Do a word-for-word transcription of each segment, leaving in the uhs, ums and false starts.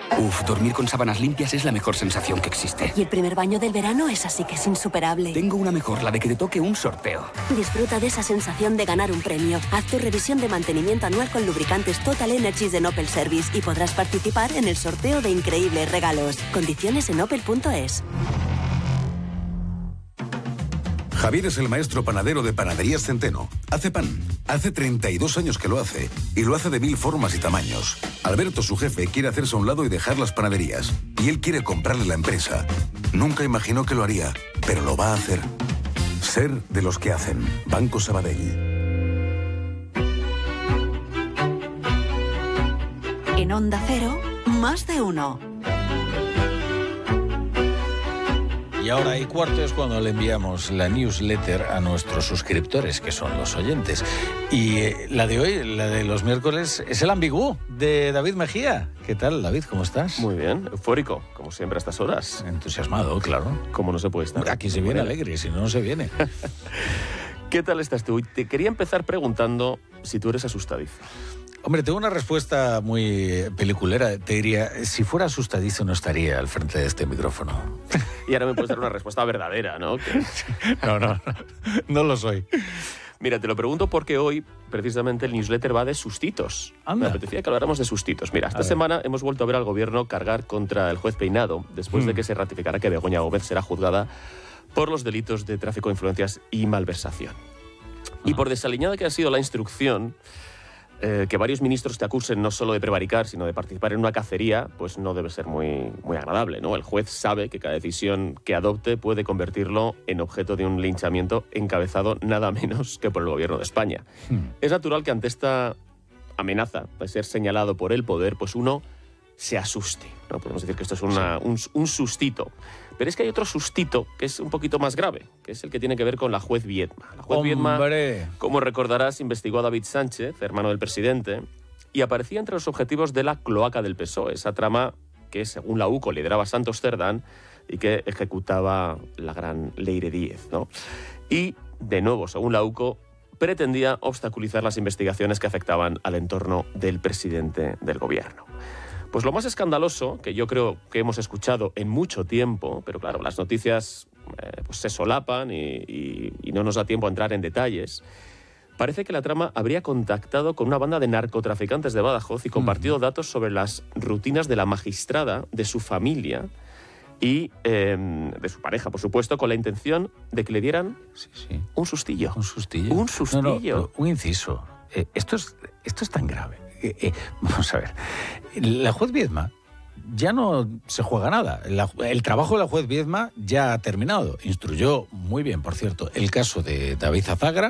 Uf, dormir con sábanas limpias es la mejor sensación que existe. Y el primer baño del verano es así que es insuperable. Tengo una mejor, la de que te toque un sorteo. Disfruta de esa sensación de ganar un premio. Haz tu revisión de mantenimiento anual con lubricantes Total Energies de Opel Service y podrás participar en el sorteo de increíbles regalos. Condiciones en opel punto es. Javier es el maestro panadero de Panaderías Centeno. Hace pan. Hace treinta y dos años que lo hace. Y lo hace de mil formas y tamaños. Alberto, su jefe, quiere hacerse a un lado y dejar las panaderías. Y él quiere comprarle la empresa. Nunca imaginó que lo haría, pero lo va a hacer. Ser de los que hacen. Banco Sabadell. En Onda Cero, más de uno. Y ahora y cuarto es cuando le enviamos la newsletter a nuestros suscriptores, que son los oyentes. Y eh, la de hoy, la de los miércoles, es el ambiguo de David Mejía. ¿Qué tal, David? ¿Cómo estás? Muy bien, eufórico, como siempre a estas horas. Entusiasmado, claro. Como no se puede estar. Aquí se viene alegre, si no, no se viene. ¿Qué tal estás tú? Te quería empezar preguntando si tú eres asustadizo. Hombre, tengo una respuesta muy peliculera. Te diría, si fuera asustadizo no estaría al frente de este micrófono. Y ahora me puedes dar una respuesta verdadera, ¿no? Que... No, no, no, no lo soy. Mira, te lo pregunto porque hoy, precisamente, el newsletter va de sustitos. Anda. Me apetecía que habláramos de sustitos. Mira, esta A ver. semana hemos vuelto a ver al gobierno cargar contra el juez Peinado, después Hmm. de que se ratificara que Begoña Gómez será juzgada por los delitos de tráfico de influencias y malversación. Y Ah. por desaliñada que ha sido la instrucción, eh, que varios ministros te acusen no solo de prevaricar, sino de participar en una cacería, pues no debe ser muy, muy agradable, ¿no? El juez sabe que cada decisión que adopte puede convertirlo en objeto de un linchamiento encabezado nada menos que por el gobierno de España. Hmm. Es natural que ante esta amenaza de ser señalado por el poder, pues uno se asuste, ¿no? Podemos decir que esto es una, un, un sustito. Pero es que hay otro sustito que es un poquito más grave, que es el que tiene que ver con la juez Viedma. La juez Viedma, ¡Hombre! como recordarás, investigó a David Sánchez, hermano del presidente, y aparecía entre los objetivos de la cloaca del P S O E, esa trama que, según la U C O, lideraba Santos Cerdán y que ejecutaba la gran Leire Díez, ¿no? Y, de nuevo, según la U C O, pretendía obstaculizar las investigaciones que afectaban al entorno del presidente del gobierno. Pues lo más escandaloso, que yo creo que hemos escuchado en mucho tiempo, pero claro, las noticias eh, pues se solapan y, y, y no nos da tiempo a entrar en detalles, parece que la trama habría contactado con una banda de narcotraficantes de Badajoz y compartido uh-huh. datos sobre las rutinas de la magistrada, de su familia y eh, de su pareja, por supuesto, con la intención de que le dieran sí, sí. un sustillo. Un sustillo. Un sustillo. No, no, un inciso. Eh, esto, es, esto es tan grave. Eh, eh, vamos a ver. La juez Viedma ya no se juega nada. La, el trabajo de la juez Viedma ya ha terminado. Instruyó muy bien, por cierto, el caso de David Azagra,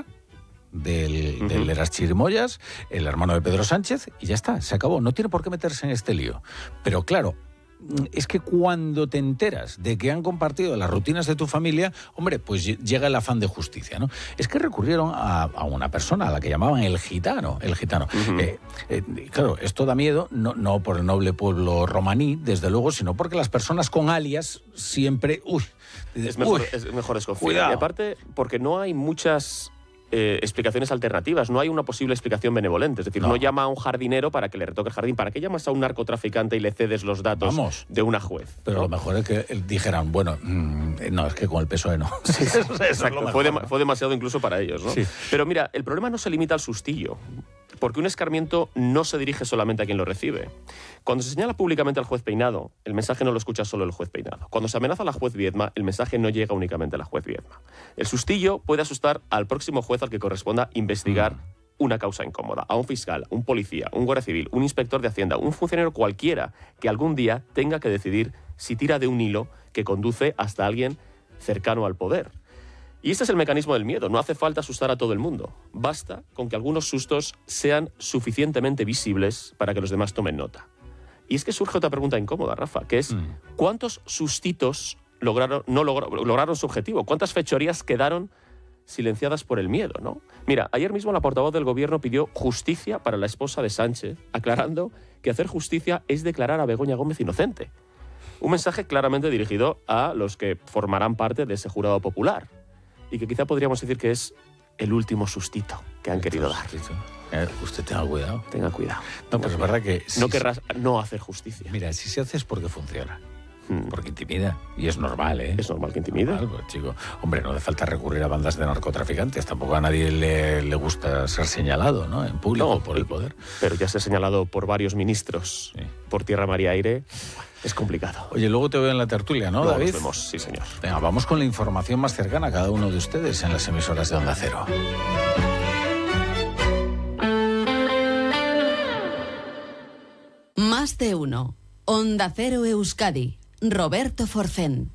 del, uh-huh. del Eras Chirimoyas, el hermano de Pedro Sánchez, y ya está, se acabó. No tiene por qué meterse en este lío. Pero claro, es que cuando te enteras de que han compartido las rutinas de tu familia, hombre, pues llega el afán de justicia, ¿no? Es que recurrieron a, a una persona a la que llamaban el gitano, el gitano. Uh-huh. Eh, eh, claro, esto da miedo, no, no por el noble pueblo romaní, desde luego, sino porque las personas con alias siempre... Uy, es mejor, uy, es mejor escoger. Cuidado. Y aparte, porque no hay muchas... Eh, explicaciones alternativas, no hay una posible explicación benevolente, es decir, no. no llama a un jardinero para que le retoque el jardín, ¿para qué llamas a un narcotraficante y le cedes los datos Vamos. de una juez? Pero ¿no? Lo mejor es que dijeran, bueno, mmm, no, es que con el P S O E no. Sí, eso, eso exacto, mejor, fue, de, ¿no? fue demasiado incluso para ellos, ¿no? Sí. Pero mira, el problema no se limita al sustillo, porque un escarmiento no se dirige solamente a quien lo recibe. Cuando se señala públicamente al juez Peinado, el mensaje no lo escucha solo el juez Peinado. Cuando se amenaza a la juez Viedma, el mensaje no llega únicamente a la juez Viedma. El sustillo puede asustar al próximo juez al que corresponda investigar mm. una causa incómoda, a un fiscal, un policía, un guardia civil, un inspector de Hacienda, un funcionario cualquiera que algún día tenga que decidir si tira de un hilo que conduce hasta alguien cercano al poder. Y este es el mecanismo del miedo. No hace falta asustar a todo el mundo. Basta con que algunos sustos sean suficientemente visibles para que los demás tomen nota. Y es que surge otra pregunta incómoda, Rafa, que es mm. ¿cuántos sustitos lograron, no logro, lograron su objetivo? ¿Cuántas fechorías quedaron silenciadas por el miedo, ¿no? Mira, ayer mismo la portavoz del gobierno pidió justicia para la esposa de Sánchez, aclarando que hacer justicia es declarar a Begoña Gómez inocente. Un mensaje claramente dirigido a los que formarán parte de ese jurado popular. Y que quizá podríamos decir que es el último sustito que han querido dar. Eh, usted tenga cuidado. Tenga cuidado. No, pues es verdad que... Si no querrás no hacer justicia. Mira, si se hace es porque funciona. Hmm. Porque intimida. Y es normal, ¿eh? Es normal que intimide. Normal, pues, chico. Hombre, no hace falta recurrir a bandas de narcotraficantes. Tampoco a nadie le, le gusta ser señalado, ¿no? En público, No, por el poder. Pero ya ser señalado por varios ministros, Sí. por tierra, mar y aire, es complicado. Oye, luego te veo en la tertulia, ¿no, Luego David? nos vemos, sí, señor. Venga, vamos con la información más cercana a cada uno de ustedes en las emisoras de Onda Cero. Más de uno. Onda Cero Euskadi. Roberto Forcén.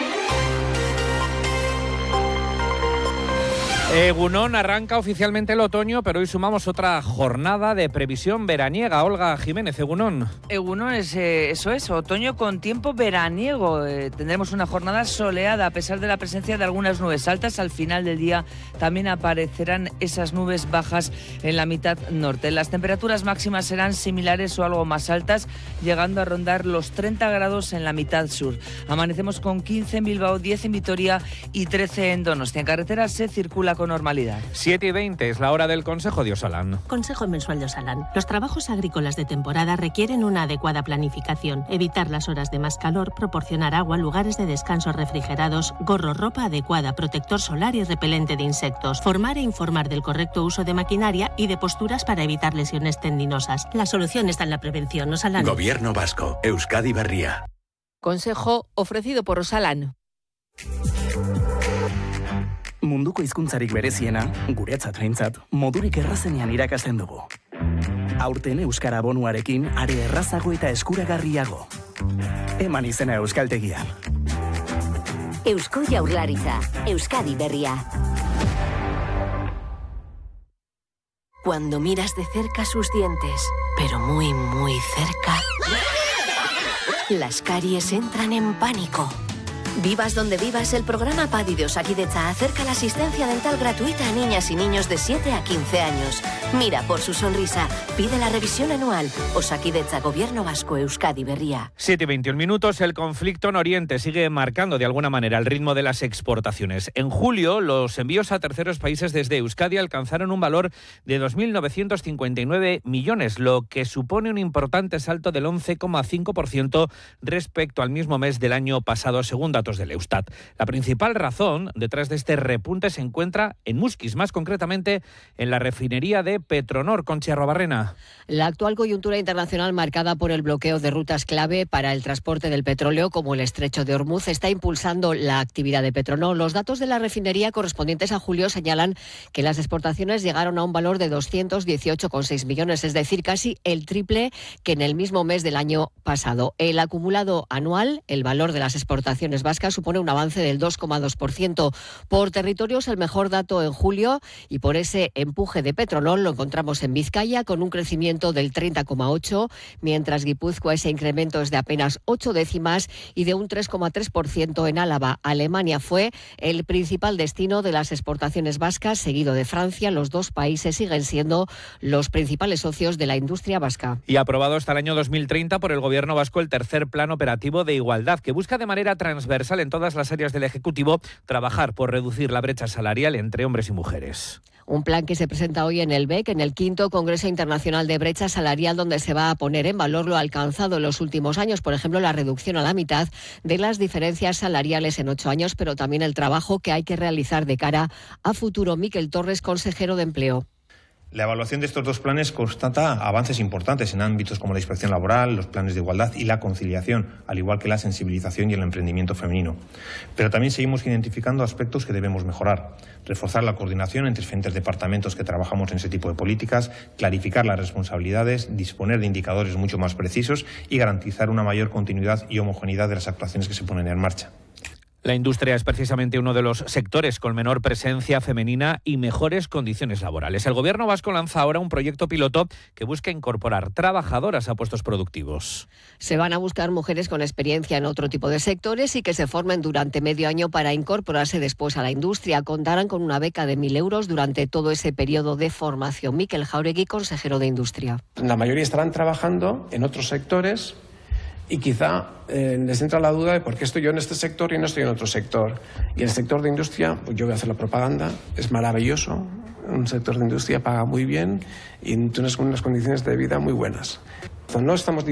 Egunon, arranca oficialmente el otoño, pero hoy sumamos otra jornada de previsión veraniega. Olga Jiménez, Egunon. Egunon, es, eh, eso es, otoño con tiempo veraniego. Eh, tendremos una jornada soleada a pesar de la presencia de algunas nubes altas. Al final del día también aparecerán esas nubes bajas en la mitad norte. Las temperaturas máximas serán similares o algo más altas, llegando a rondar los treinta grados en la mitad sur. Amanecemos con quince en Bilbao, diez en Vitoria y trece en Donostia. En carretera se circula con normalidad. siete y veinte es la hora del Consejo de Osalan. Consejo mensual de Osalan. Los trabajos agrícolas de temporada requieren una adecuada planificación, evitar las horas de más calor, proporcionar agua, lugares de descanso refrigerados, gorro, ropa adecuada, protector solar y repelente de insectos, formar e informar del correcto uso de maquinaria y de posturas para evitar lesiones tendinosas. La solución está en la prevención. Osalan. Gobierno vasco. Euskadi Berria. Consejo ofrecido por Osalan. Munduko hizkuntzarik bereziena, guretzat behintzat, modurik errazenean irakasten dugu. Aurten euskara bonuarekin are errazago eta eskuragarriago. Eman izena euskaltegian. Eusko Jaurlaritza, Euskadi Berria. Cuando miras de cerca sus dientes, pero muy, muy cerca, las caries entran en pánico. Vivas donde vivas, el programa PADI de Osakidetza acerca la asistencia dental gratuita a niñas y niños de siete a quince años. Mira por su sonrisa, pide la revisión anual. Osakidetza, Gobierno Vasco, Euskadi Berria. siete y veintiún minutos, el conflicto en Oriente sigue marcando de alguna manera el ritmo de las exportaciones. En julio, los envíos a terceros países desde Euskadi alcanzaron un valor de dos mil novecientos cincuenta y nueve millones, lo que supone un importante salto del once coma cinco por ciento respecto al mismo mes del año pasado, según datos del Eustat. La principal razón detrás de este repunte se encuentra en Muskis, más concretamente en la refinería de Petronor. Conchi Arrobarrena. La actual coyuntura internacional marcada por el bloqueo de rutas clave para el transporte del petróleo, como el estrecho de Hormuz, está impulsando la actividad de Petronor. Los datos de la refinería correspondientes a julio señalan que las exportaciones llegaron a un valor de doscientos dieciocho coma seis millones, es decir, casi el triple que en el mismo mes del año pasado. El acumulado anual, el valor de las exportaciones vascas, supone un avance del dos coma dos por ciento. Por territorios, el mejor dato en julio, y por ese empuje de Petronor lo encontramos en Vizcaya, con un crecimiento del treinta coma ocho, mientras Guipúzcoa ese incremento es de apenas ocho décimas y de un tres coma tres por ciento en Álava. Alemania fue el principal destino de las exportaciones vascas, seguido de Francia. Los dos países siguen siendo los principales socios de la industria vasca. Y aprobado hasta el año dos mil treinta por el Gobierno vasco el tercer Plan Operativo de Igualdad, que busca de manera transversal en todas las áreas del Ejecutivo trabajar por reducir la brecha salarial entre hombres y mujeres. Un plan que se presenta hoy en el B E C, en el quinto Congreso Internacional de Brecha Salarial, donde se va a poner en valor lo alcanzado en los últimos años, por ejemplo, la reducción a la mitad de las diferencias salariales en ocho años, pero también el trabajo que hay que realizar de cara a futuro. Miquel Torres, consejero de Empleo. La evaluación de estos dos planes constata avances importantes en ámbitos como la inspección laboral, los planes de igualdad y la conciliación, al igual que la sensibilización y el emprendimiento femenino. Pero también seguimos identificando aspectos que debemos mejorar. Reforzar la coordinación entre diferentes departamentos que trabajamos en ese tipo de políticas, clarificar las responsabilidades, disponer de indicadores mucho más precisos y garantizar una mayor continuidad y homogeneidad de las actuaciones que se ponen en marcha. La industria es precisamente uno de los sectores con menor presencia femenina y mejores condiciones laborales. El Gobierno vasco lanza ahora un proyecto piloto que busca incorporar trabajadoras a puestos productivos. Se van a buscar mujeres con experiencia en otro tipo de sectores y que se formen durante medio año para incorporarse después a la industria. Contarán con una beca de mil euros durante todo ese periodo de formación. Miquel Jauregui, consejero de Industria. La mayoría estarán trabajando en otros sectores y quizá eh, les entra la duda de por qué estoy yo en este sector y no estoy en otro sector. Y el sector de industria, pues yo voy a hacer la propaganda, es maravilloso, un sector de industria paga muy bien y tienes unas condiciones de vida muy buenas. No estamos